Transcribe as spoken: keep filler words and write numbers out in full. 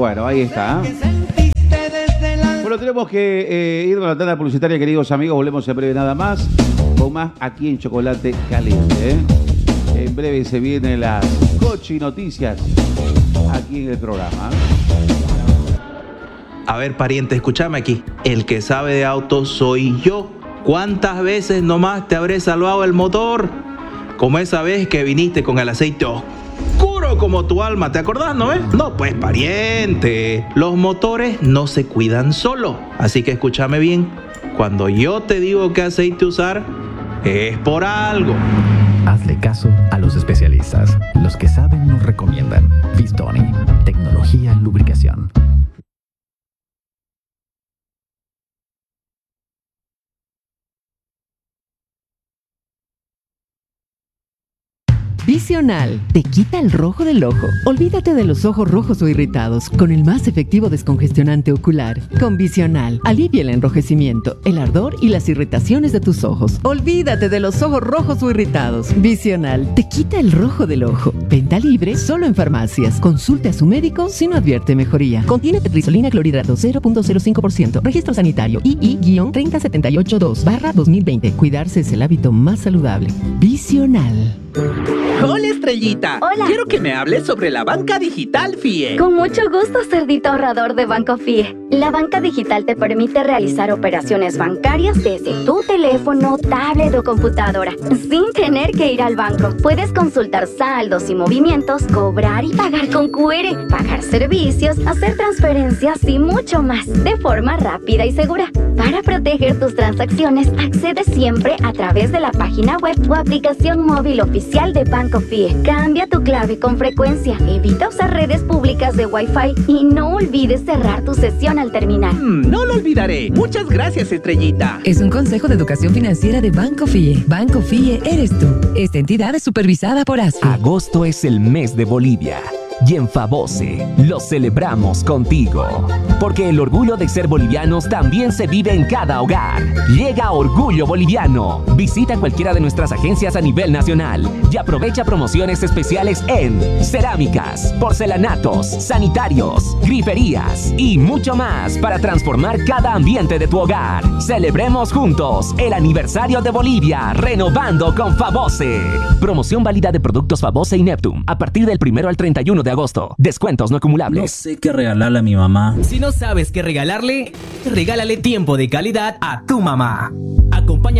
Bueno, ahí está. Bueno, tenemos que eh, ir a la tanda publicitaria, queridos amigos. Volvemos en breve nada más. Con más aquí en Chocolate Caliente. ¿eh? En breve se vienen las Cochi Noticias aquí en el programa. A ver, pariente, escúchame aquí. El que sabe de autos soy yo. ¿Cuántas veces nomás te habré salvado el motor? Como esa vez que viniste con el aceite oscuro como tu alma, ¿te acordás, no? Eh? No, pues, pariente. Los motores no se cuidan solo. Así que escúchame bien. Cuando yo te digo qué aceite usar, es por algo. Hazle caso a los especialistas. Los que saben nos recomiendan. Vistoni, tecnología en lubricación. Visional te quita el rojo del ojo. Olvídate de los ojos rojos o irritados con el más efectivo descongestionante ocular. Con Visional, alivia el enrojecimiento, el ardor y las irritaciones de tus ojos. Olvídate de los ojos rojos o irritados. Visional te quita el rojo del ojo. Venta libre solo en farmacias. Consulte a su médico si no advierte mejoría. Contiene tetrazolinina clorhidrato cero punto cero cinco por ciento. Registro sanitario I I tres cero siete ocho dos barra dos mil veinte. Cuidarse es el hábito más saludable. Visional. Hola, Estrellita. Hola. Quiero que me hables sobre la banca digital F I E. Con mucho gusto, cerdito ahorrador de Banco F I E. La banca digital te permite realizar operaciones bancarias desde tu teléfono, tablet o computadora, sin tener que ir al banco. Puedes consultar saldos y movimientos, cobrar y pagar con Q R, pagar servicios, hacer transferencias y mucho más, de forma rápida y segura. Para proteger tus transacciones, accede siempre a través de la página web o aplicación móvil oficial de Banco F I E. Cambia tu clave con frecuencia, evita usar redes públicas de Wi-Fi y no olvides cerrar tu sesión al terminar. Mm, no lo olvidaré. Muchas gracias, Estrellita. Es un consejo de educación financiera de Banco F I E. Banco F I E eres tú. Esta entidad es supervisada por A S F I. Agosto es el mes de Bolivia. Y en Favose lo celebramos contigo. Porque el orgullo de ser bolivianos también se vive en cada hogar. Llega Orgullo Boliviano. Visita cualquiera de nuestras agencias a nivel nacional y aprovecha promociones especiales en cerámicas, porcelanatos, sanitarios, griferías y mucho más para transformar cada ambiente de tu hogar. Celebremos juntos el aniversario de Bolivia, renovando con Favose. Promoción válida de productos Favose y Neptune a partir del primero al treinta y uno de agosto. Descuentos no acumulables. No sé qué regalarle a mi mamá. Si no sabes qué regalarle, regálale tiempo de calidad a tu mamá. Acompaña